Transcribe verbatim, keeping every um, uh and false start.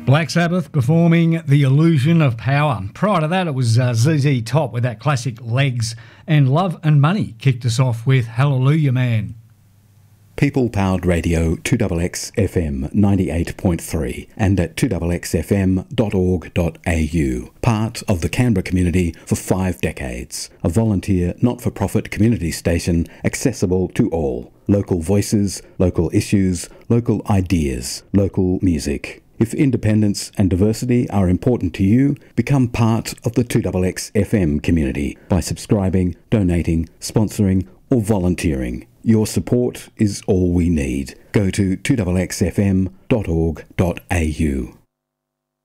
Black Sabbath performing The Illusion of Power. Prior to that, it was uh, Z Z Top with that classic Legs, and Love and Money kicked us off with Hallelujah Man. People Powered Radio two X X F M ninety-eight point three and at two x x f m dot org dot a u. Part of the Canberra community for five decades. A volunteer, not-for-profit community station accessible to all. Local voices, local issues, local ideas, local music. If independence and diversity are important to you, become part of the two X X F M community by subscribing, donating, sponsoring or volunteering. Your support is all we need. Go to two x x f m dot org dot a u.